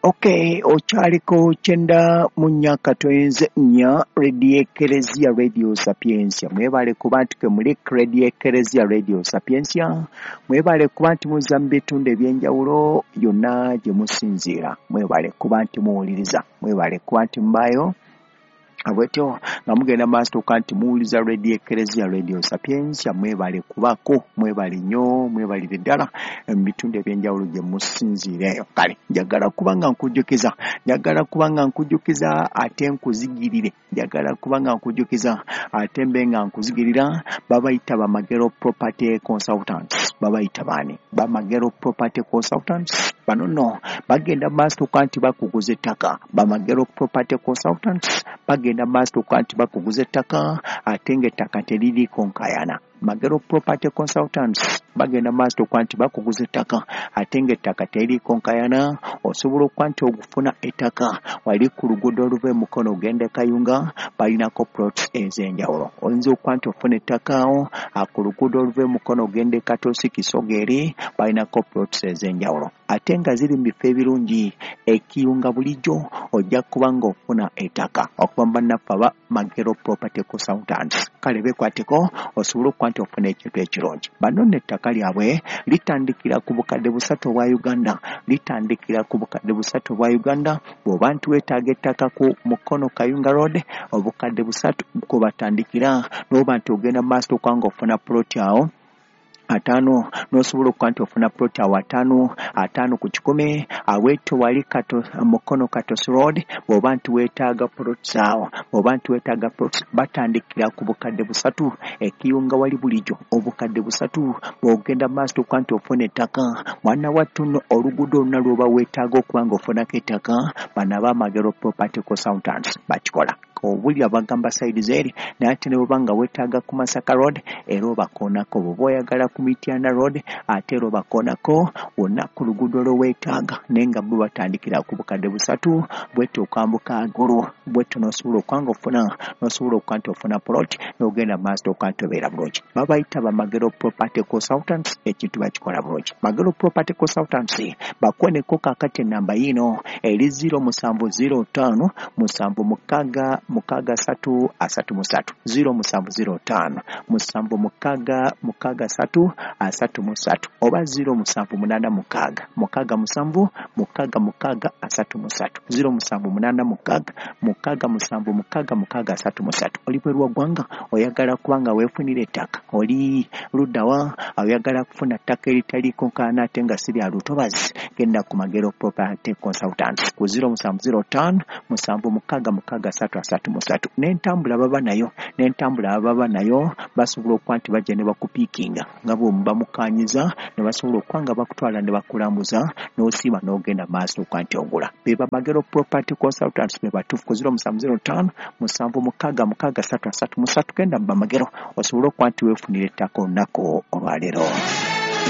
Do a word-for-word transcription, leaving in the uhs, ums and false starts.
Okay, ochaliko chenda munyaka toenze nya Radio Ecclesia Radio Sapiensia. Mwebale kubantu ke muli Radio Ecclesia Radio Sapiensia. Mwebale kubantu muzambi tunde byenjawulo yonna gye musinzira. Mwebale kubantu muwuliriza. Mwebale kubantu mbayo. Abweto namugenda master kanti muwuliza Radio Ecclesia Radio Sapiensia. Mwebale kubako, mwebale nyo, mwebale ddala ebitunde byenjawulo gye musinzireyo. Kale njagala kubanga nkujjukiza, njagala kubanga nkujjukiza ate nkuzigirire, njagala kubanga nkujjukiza ate mbenga nkuzigirira. Babayita Bamagero Property Consultants. Babayita bani? Bamagero Property Consultants. Bano no bagenda master kanti bakuguza ettaka. Bamagero Property Consultants bagenda master kanti bakuguza ettaka ate ng'ettaka teriri konkayana. Magero Property Consultants bagenda master kwanti bakuguza ettaka ate ng'ettaka teriri konkayana. Osobola kwanti okufuna ettaka wali ku luguudo oluva Mukono ogenda Kayunga balinako plots ez'enjawulo. Oyinza okwanti ofuna ettaka ku luguudo oluva Mukono ogenda Katosi Kisogeri balinako plots ez'enjawulo. Ate nga ziri mu bifo ebirungi ekiyunga bulijjo ojja kuba ng'ofuna ettaka okuva mu bannaffe aba Magero Property Consultants. Kale beekwateko osobola okwanti ofuna ekintu ekirungi. Bano n'ettaka lyabwe litandikira ku bukadde busatu obwa Uganda. Litandikira ku bukadde busatu obwa Uganda. Bw'oba nti weetaaga ettaka ku Mukono Kayunga Road obukadde busatu kwe batandikira. N'oba nti ogenda master kwanga ofuna plot awo atano nosobola okwanti ofuna plot awo atano atano ku kikumi aweeto wali kato Mukono Katosi Road. Bw'oba nti weetaaga plot awo bw'oba nti weetaaga plot batandikira ku bukadde busatu ekiyunga wali bulijjo obukadde busatu. Bw'ogenda master okwanti ofuna ettaka mwana wattu nno oluguudo oluna lw'oba weetaaga okuba ng'ofunako ettaka bano aba Magero Property Consultants bakikola. Obulya bagamba side zeri naye ate ne bw'oba nga weetaaga ku Masaka Road era obakoonako. Bw'oba oyagala ku Mityana Road ate era obakoonako. Wonna ku luguudo lw'oweetaaga naye nga bo batandikira ku bukadde busatu. Bwetyo okwambuka agulu bwetyo n'osobola okwanga ofuna n'osobola okwanti ofuna plot n'ogenda master okwanti obeera bulungi. Babayita ba Magero Property Consultants. Ekintu bakikola bulungi. Magero Property Consultants bakoneko kakati ennamba yino eri zero musanvu zero ttaano musanvu mukaaga mukaaga satu asatu musatu zero musanvu zero ttaano musanvu mukaaga mukaaga satu asatu musatu oba zero musanvu munaana mukaaga mukaaga musanvu mukaaga mukaaga asatu musatu zero musanvu munaana mukaaga mukaaga musanvu mukaaga mukaaga asatu musatu. Oli bwerwa gwanga oyagala kubanga weefunira ettaka oli luddawa oyagala kufuna ttaka eritaliiko nkaana ate nga si lya lutobazi genda ku Magero Property Consultants ku zero musanvu zero ttaano musanvu mukaaga mukaaga asatu asatu musatu. N'entambula baba nayo n'entambula baba nayo basobola okwanti bajja ne bakupiikinga nga bw'omu bamukaanyiza ne basobola okwanga bakutwala ne bakulambuza n'osiima n'ogenda maaso okwanti ogula. Be ba Magero Property Consultants be batuufu ku zero musanvu zero ttaano musanvu mukaaga mukaaga asatu asatu musatu. Genda mu Bamagero osobole okwanti weefunira ettaka olunaku olwaleero.